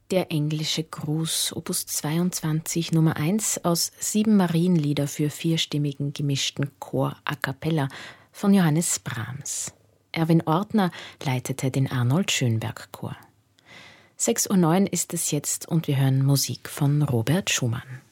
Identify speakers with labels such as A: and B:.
A: Der englische Gruß, Opus 22, Nummer 1 aus 7 Marienlieder für vierstimmigen gemischten Chor a cappella von Johannes Brahms. Erwin Ortner leitete den Arnold Schönberg Chor. 6:09 Uhr ist es jetzt und wir hören Musik von Robert Schumann.